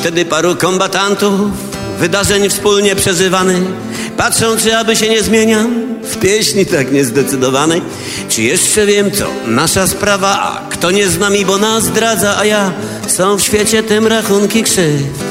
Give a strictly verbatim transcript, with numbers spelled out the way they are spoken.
wtedy paru kombatantów, wydarzeń wspólnie przeżywanych. Patrzą, czy aby się nie zmieniam w pieśni tak niezdecydowanej. Czy jeszcze wiem co, nasza sprawa, a kto nie z nami, bo nas zdradza, a ja są w świecie tym rachunki krzyw.